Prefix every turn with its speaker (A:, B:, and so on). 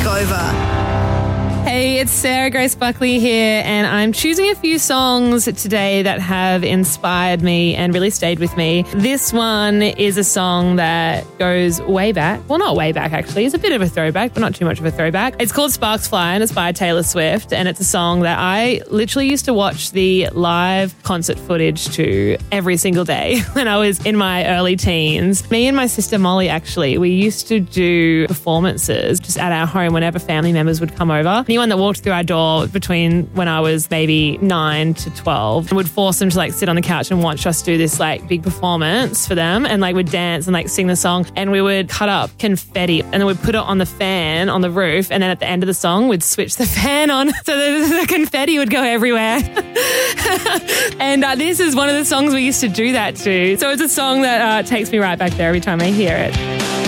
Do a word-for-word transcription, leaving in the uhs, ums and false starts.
A: Takeover.
B: Hey, it's Sarah Grace Buckley here, and I'm choosing a few songs today that have inspired me and really stayed with me. This one is a song that goes way back. Well, not way back, actually. It's a bit of a throwback, but not too much of a throwback. It's called Sparks Fly, and it's by Taylor Swift, and it's a song that I literally used to watch the live concert footage to every single day when I was in my early teens. Me and my sister Molly, actually, we used to do performances just at our home whenever family members would come over. Anyone that walked through our door between when I was maybe nine to twelve would force them to like sit on the couch and watch us do this like big performance for them, and like would dance and like sing the song, and we would cut up confetti and then we'd put it on the fan on the roof, and then at the end of the song we'd switch the fan on so the, the confetti would go everywhere. And uh, this is one of the songs we used to do that to. So it's a song that uh, takes me right back there every time I hear it.